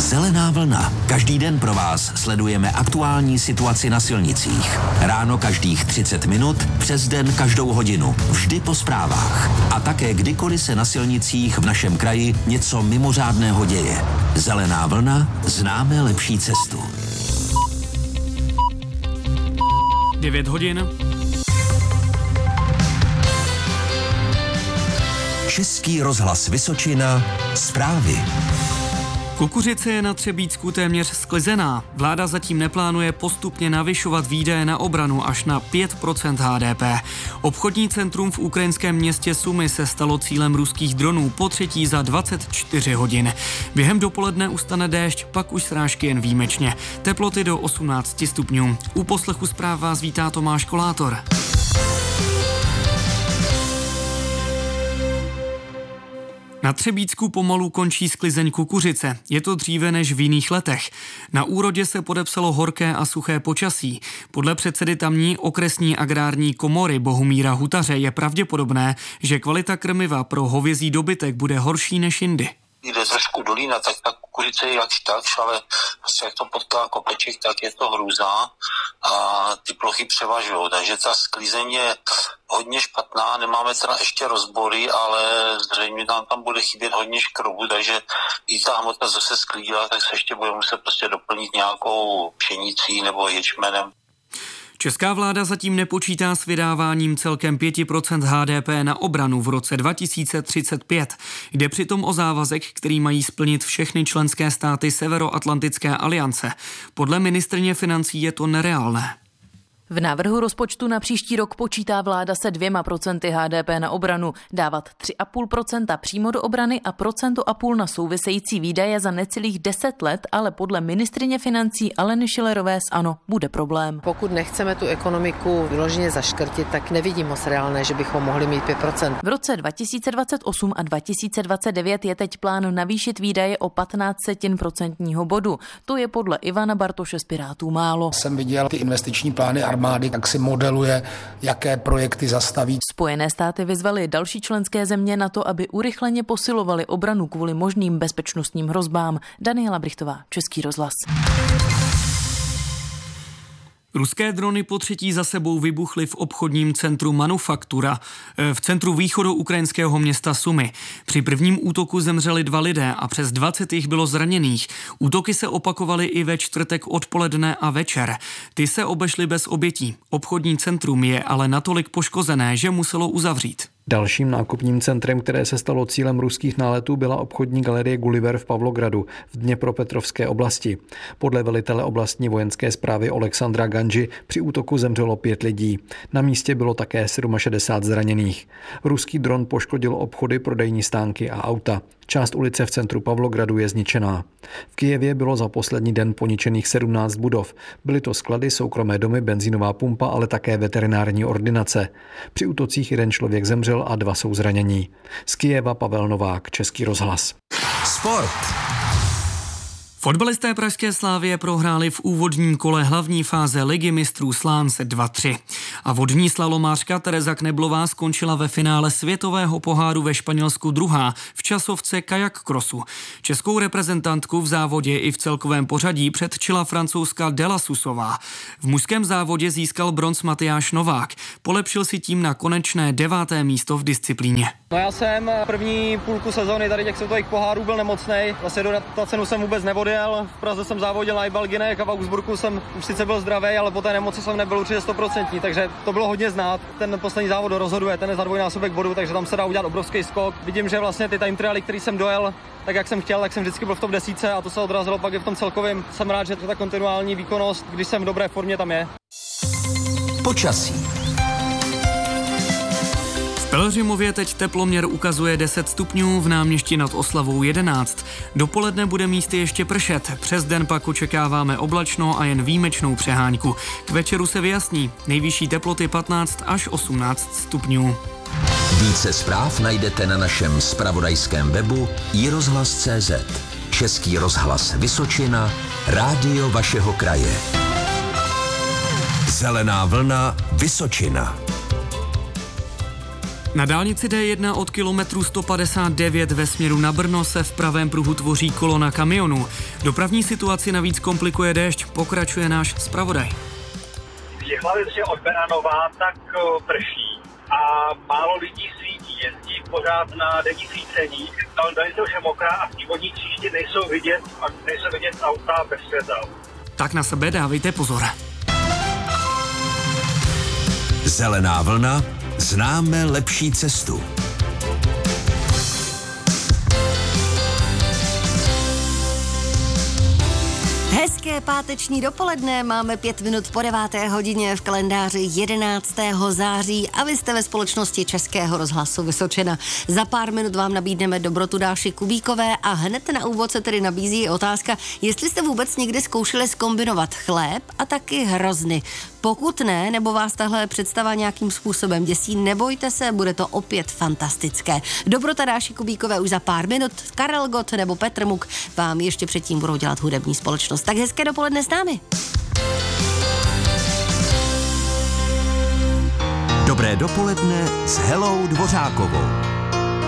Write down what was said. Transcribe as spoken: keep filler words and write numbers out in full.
Zelená vlna. Každý den pro vás sledujeme aktuální situaci na silnicích. Ráno každých třicet minut, přes den každou hodinu. Vždy po zprávách. A také kdykoliv se na silnicích v našem kraji něco mimořádného děje. Zelená vlna. Známe lepší cestu. devět hodin. Český rozhlas Vysočina. Zprávy. Kukuřice je na Třebíčsku téměř sklizená. Vláda zatím neplánuje postupně navyšovat výdaje na obranu až na pět procent H D P. Obchodní centrum v ukrajinském městě Sumy se stalo cílem ruských dronů po třetí za dvacet čtyři hodin. Během dopoledne ustane déšť, pak už srážky jen výjimečně. Teploty do osmnáct stupňů. U poslechu zpráv vás vítá Tomáš Kolátor. Na Třebíčsku pomalu končí sklizeň kukuřice. Je to dříve než v jiných letech. Na úrodě se podepsalo horké a suché počasí. Podle předsedy tamní okresní agrární komory Bohumíra Hutaře je pravděpodobné, že kvalita krmiva pro hovězí dobytek bude horší než jindy. Jde trošku dolína, tak ta kukuřice je jakž takž, ale prostě jak to potká kopeček, tak je to hrůza a ty plochy převažují. Takže ta sklízeň je hodně špatná, nemáme teda ještě rozbory, ale zřejmě nám tam bude chybět hodně škrobu, takže i ta hmota zase sklídila, tak se ještě bude muset prostě doplnit nějakou pšenicí nebo ječmenem. Česká vláda zatím nepočítá s vydáváním celkem pět procent H D P na obranu v roce dva tisíce třicet pět. Jde přitom o závazek, který mají splnit všechny členské státy Severoatlantické aliance. Podle ministryně financí je to nereálné. V návrhu rozpočtu na příští rok počítá vláda se dvěma procenty H D P na obranu, dávat tři a půl procenta přímo do obrany a procento a půl na související výdaje za necelých deset let, ale podle ministryně financí Aleny Schillerové z ANO bude problém. Pokud nechceme tu ekonomiku vyloženě zaškrtit, tak nevidím moc reálné, že bychom mohli mít pět procent. V roce dva tisíce dvacet osm a dva tisíce dvacet devět je teď plán navýšit výdaje o patnáct setin procentního bodu. To je podle Ivana Bartoše z Pirátů málo. Jsem viděl ty investiční plány armády, tak si modeluje, jaké projekty zastaví. Spojené státy vyzvaly další členské země na to, aby urychleně posilovaly obranu kvůli možným bezpečnostním hrozbám. Daniela Brichtová, Český rozhlas. Ruské drony po třetí za sebou vybuchly v obchodním centru Manufaktura v centru východoukrajinského města Sumy. Při prvním útoku zemřeli dva lidé a přes dvacet jich bylo zraněných. Útoky se opakovaly i ve čtvrtek odpoledne a večer. Ty se obešly bez obětí. Obchodní centrum je ale natolik poškozené, že muselo uzavřít. Dalším nákupním centrem, které se stalo cílem ruských náletů, byla obchodní galerie Gulliver v Pavlogradu v Dněpropetrovské oblasti. Podle velitele oblastní vojenské správy Alexandra Ganži při útoku zemřelo pět lidí. Na místě bylo také šedesát sedm zraněných. Ruský dron poškodil obchody, prodejní stánky a auta. Část ulice v centru Pavlogradu je zničená. V Kyjevě bylo za poslední den poničených sedmnáct budov. Byly to sklady, soukromé domy, benzínová pumpa, ale také veterinární ordinace. Při útocích jeden člověk zemřel a dva jsou zranění. Z Kyjeva Pavel Novák, Český rozhlas. Sport. Fotbalisté pražské Slavie prohráli v úvodním kole hlavní fáze Ligy mistrů Slánce dva tři. A vodní slalomářka Tereza Kneblová skončila ve finále světového poháru ve Španělsku druhá v časovce kajak krosu. Českou reprezentantku v závodě i v celkovém pořadí předčila francouzská Della Susová. V mužském závodě získal bronz Matyáš Novák. Polepšil si tím na konečné deváté místo v disciplíně. No já jsem první půlku sezóny tady těch světových pohárů byl nemocnej. Vlastně do ta cenu jsem vůbec nevodil. V Praze jsem závodil na Ibalginek a v Augsburgu jsem už sice byl zdravý, ale po té nemoci jsem nebyl určitě sto procent, takže to bylo hodně znát. Ten poslední závod rozhoduje, ten je za dvojnásobek bodu, takže tam se dá udělat obrovský skok. Vidím, že vlastně ty time trialy, který jsem dojel, tak jak jsem chtěl, tak jsem vždycky byl v top desítce a to se odrazilo pak i v tom celkovém. Jsem rád, že ta kontinuální výkonnost, když jsem v dobré formě, tam je. Počasí. V Pelhřimově teď teploměr ukazuje deset stupňů, v Náměšti nad Oslavou jedenáct. Dopoledne bude místy ještě pršet, přes den pak očekáváme oblačno a jen výjimečnou přehánku. K večeru se vyjasní, nejvyšší teploty patnáct až osmnáct stupňů. Více zpráv najdete na našem zpravodajském webu i rozhlas tečka cé zet. Český rozhlas Vysočina, rádio vašeho kraje. Zelená vlna Vysočina. Na dálnici D jedna od kilometru sto padesát devět ve směru na Brno se v pravém pruhu tvoří kolona kamionů. Dopravní situaci navíc komplikuje déšť, pokračuje náš zpravodaj. Je hlavně od Beranova tak prší a málo lidí svítí, jezdí pořád na denní svícení, ale dálnice už je mokrá a v vodní příště nejsou vidět, nejsou vidět auta bez světel. Tak na sebe dávejte pozor. Zelená vlna, známe lepší cestu. Hezké páteční dopoledne, máme pět minut po deváté hodině v kalendáři jedenáctého září a vy jste ve společnosti Českého rozhlasu Vysočina. Za pár minut vám nabídneme dobrotu Dáši Kubíkové a hned na úvod se tedy nabízí otázka, jestli jste vůbec někdy zkoušeli zkombinovat chléb a taky hrozny. Pokud ne, nebo vás tahle představa nějakým způsobem děsí, nebojte se, bude to opět fantastické. Dobrota Dáši Kubíkové už za pár minut, Karel Gott nebo Petr Muk vám ještě předtím budou dělat hudební společnost. Tak hezké dopoledne s námi. Dobré dopoledne s Helou Dvořákovou.